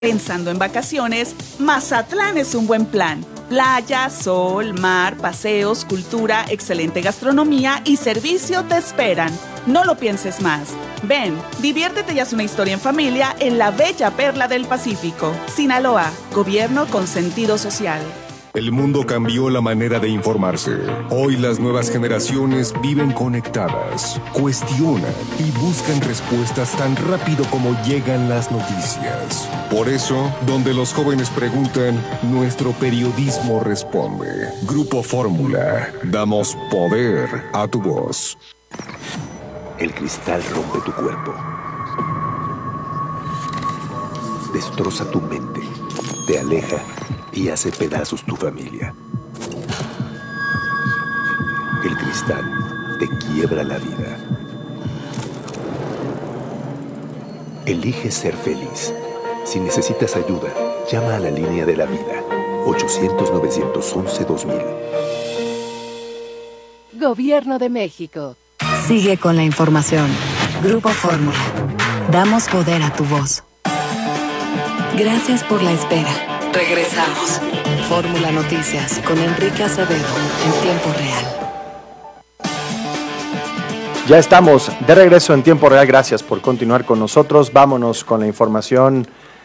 Pensando en vacaciones, Mazatlán es un buen plan. Playa, sol, mar, paseos, cultura, excelente gastronomía y servicio te esperan. No lo pienses más. Ven, diviértete y haz una historia en familia en la bella perla del Pacífico. Sinaloa, gobierno con sentido social. El mundo cambió la manera de informarse. Hoy las nuevas generaciones viven conectadas, cuestionan y buscan respuestas tan rápido como llegan las noticias. Por eso, donde los jóvenes preguntan, nuestro periodismo responde. Grupo Fórmula, damos poder a tu voz. El cristal rompe tu cuerpo. Destroza tu mente, te aleja y hace pedazos tu familia. El cristal te quiebra la vida. Elige ser feliz. Si necesitas ayuda, llama a la línea de la vida. 800-911-2000. Gobierno de México. Sigue con la información. Grupo Fórmula. Damos poder a tu voz. Gracias por la espera. Regresamos. Fórmula Noticias con Enrique Acevedo en tiempo real. Ya estamos de regreso en tiempo real. Gracias por continuar con nosotros. Vámonos con la información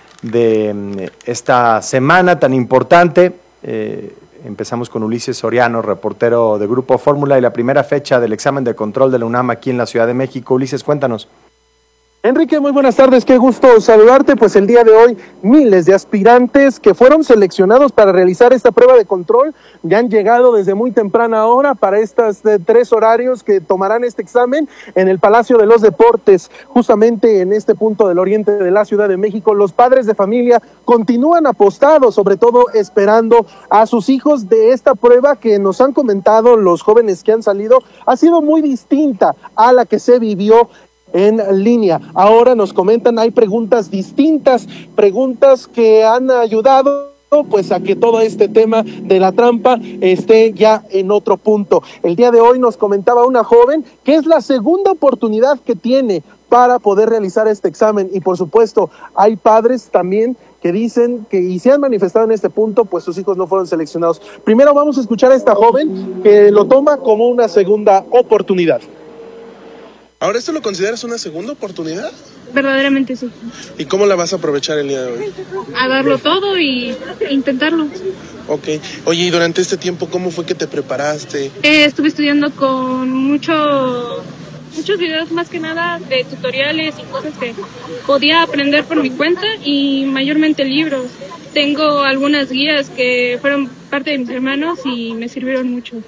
de esta semana tan importante. Empezamos con Ulises Soriano, reportero de Grupo Fórmula, y la primera fecha del examen de control de la UNAM aquí en la Ciudad de México. Ulises, cuéntanos. Enrique, muy buenas tardes, qué gusto saludarte. Pues el día de hoy miles de aspirantes que fueron seleccionados para realizar esta prueba de control ya han llegado desde muy temprana hora para estas 3 horarios que tomarán este examen en el Palacio de los Deportes, justamente en este punto del oriente de la Ciudad de México. Los padres de familia continúan apostados, sobre todo esperando a sus hijos de esta prueba que nos han comentado los jóvenes que han salido. Ha sido muy distinta a la que se vivió en línea. Ahora nos comentan, hay preguntas distintas, preguntas que han ayudado pues a que todo este tema de la trampa esté ya en otro punto. El día de hoy nos comentaba una joven que es la segunda oportunidad que tiene para poder realizar este examen, y por supuesto hay padres también que dicen que, y se han manifestado en este punto, pues sus hijos no fueron seleccionados. Primero vamos a escuchar a esta joven que lo toma como una segunda oportunidad. ¿Ahora esto lo consideras una segunda oportunidad? Verdaderamente sí. ¿Y cómo la vas a aprovechar el día de hoy? A darlo todo y intentarlo. Ok. Oye, y durante este tiempo, ¿cómo fue que te preparaste? Estuve estudiando con muchos videos, más que nada de tutoriales y cosas que podía aprender por mi cuenta, y mayormente libros. Tengo algunas guías que fueron parte de mis hermanos y me sirvieron mucho.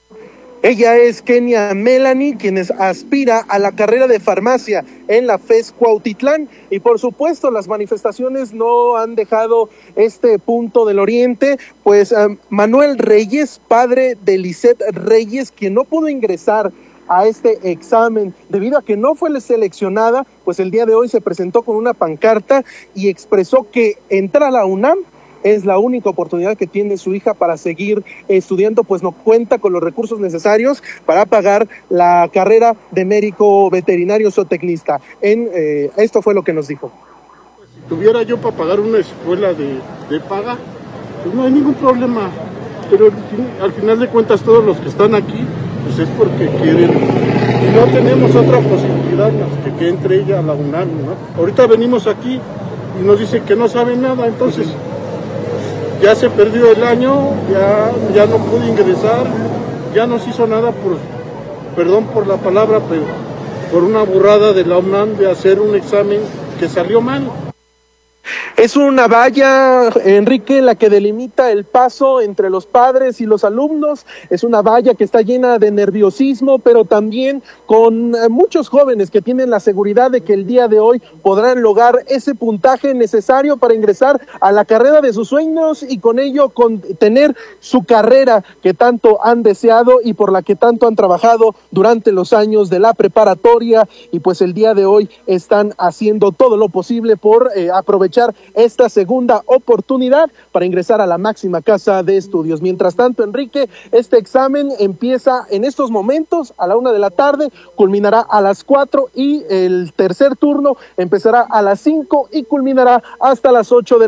Ella es Kenia Melanie, quien aspira a la carrera de farmacia en la FES Cuautitlán, y por supuesto las manifestaciones no han dejado este punto del oriente, pues Manuel Reyes, padre de Lisette Reyes, quien no pudo ingresar a este examen debido a que no fue seleccionada, pues el día de hoy se presentó con una pancarta y expresó que entrar a la UNAM es la única oportunidad que tiene su hija para seguir estudiando, pues no cuenta con los recursos necesarios para pagar la carrera de médico veterinario zootecnista. Esto fue lo que nos dijo. Si tuviera yo para pagar una escuela de paga, pues no hay ningún problema, pero al final de cuentas todos los que están aquí, pues es porque quieren, y no tenemos otra posibilidad más que entre ella a la UNAM, ¿no? Ahorita venimos aquí y nos dicen que no saben nada, entonces ya se perdió el año, ya no pude ingresar, ya no se hizo nada perdón por la palabra, pero por una burrada de la UNAM de hacer un examen que salió mal. Es una valla, Enrique, la que delimita el paso entre los padres y los alumnos. Es una valla que está llena de nerviosismo, pero también con muchos jóvenes que tienen la seguridad de que el día de hoy podrán lograr ese puntaje necesario para ingresar a la carrera de sus sueños y con ello tener su carrera que tanto han deseado y por la que tanto han trabajado durante los años de la preparatoria, y pues el día de hoy están haciendo todo lo posible por aprovechar esta segunda oportunidad para ingresar a la máxima casa de estudios. Mientras tanto, Enrique, este examen empieza en estos momentos a la 1 de la tarde, culminará a las 4 y el tercer turno empezará a las 5 y culminará hasta las 8 de